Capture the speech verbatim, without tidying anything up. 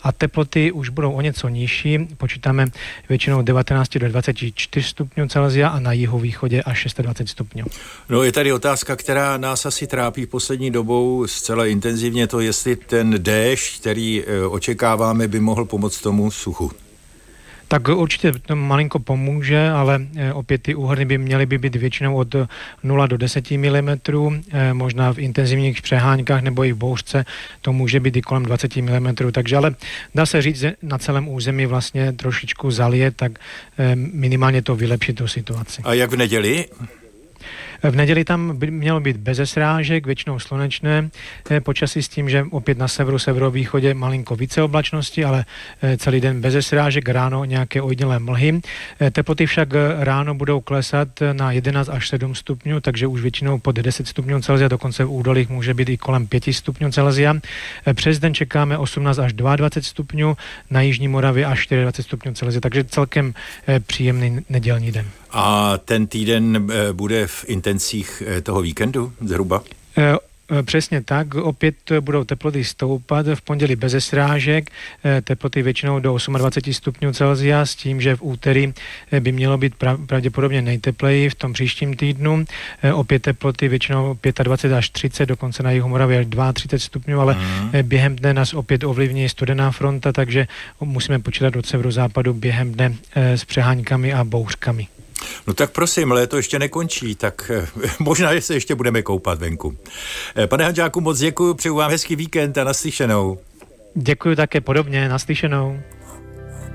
a teploty už budou o něco nižší. Počítáme většinou devatenáct do dvacet čtyři stupňů Celsia a na jihovýchodě až dvacet šest stupňů. No je tady otázka, která nás asi trápí poslední dobou zcela intenzivně, to jestli ten déšť, který očekáváme, by mohl pomoct tomu suchu. Tak určitě to malinko pomůže, ale opět ty úhrny by měly by být většinou od nula do deseti milimetrů, možná v intenzivních přeháňkách nebo i v bouřce to může být i kolem dvacet milimetrů, takže ale dá se říct, že na celém území vlastně trošičku zalije, tak minimálně to vylepší tu situaci. A jak v neděli? V neděli tam by mělo být beze srážek, většinou slunečné počasí s tím, že opět na severu, severovýchodě malinko více oblačnosti, ale celý den beze srážek, ráno nějaké ojedinělé mlhy. Teploty však ráno budou klesat na jedenáct až sedm stupňů, takže už většinou pod deset stupňů Celsia, dokonce v údolích může být i kolem pět stupňů Celsia. Přes den čekáme osmnáct až dvacet dva stupňů, na jižní Moravě až dvacet čtyři stupňů Celsia, takže celkem příjemný nedělní den. A ten týden bude v intencích toho víkendu zhruba? Přesně tak, opět budou teploty stoupat, v pondělí beze srážek, teploty většinou do dvacet osm stupňů Celsia, s tím, že v úterý by mělo být pravděpodobně nejtepleji v tom příštím týdnu, opět teploty většinou dvacet pět až třicet, dokonce na jihu Moravy až třicet dva stupňů, ale mm. během dne nás opět ovlivní studená fronta, takže musíme počítat od severozápadu během dne s přeháňkami a bouřkami. No tak prosím, léto ještě nekončí, tak možná, že se ještě budeme koupat venku. Pane Hanžáku, moc děkuji, přeju vám hezký víkend a naslyšenou. Děkuji také podobně, naslyšenou.